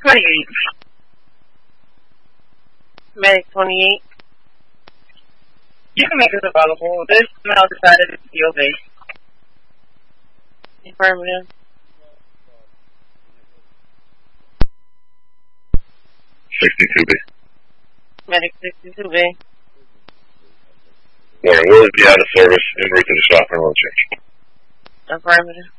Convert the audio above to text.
28. Medic 28. You can make this available. This male decided to be obeyed. Affirmative. 62B. Medic 62B. Warning, will it be out of service en route to the shop and will change? Affirmative.